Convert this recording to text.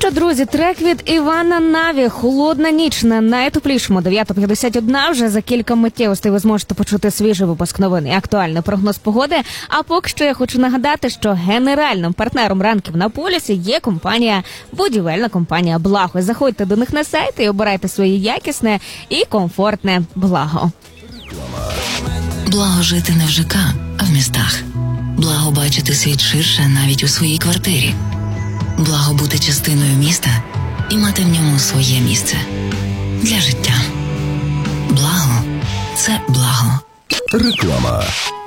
що, друзі, трек від Івана Наві «Холодна ніч» на найтеплішому 9:51. Вже за кілька миттєвостей ви зможете почути свіжий випуск новин і актуальний прогноз погоди. А поки що я хочу нагадати, що генеральним партнером ранків на полюсі є будівельна компанія «Благо». Заходьте до них на сайт і обирайте своє якісне і комфортне «Благо». Благо жити не в ЖК, а в містах. Благо бачити світ ширше навіть у своїй квартирі. Благо бути частиною міста і мати в ньому своє місце. Для життя. Благо – це благо. Реклама.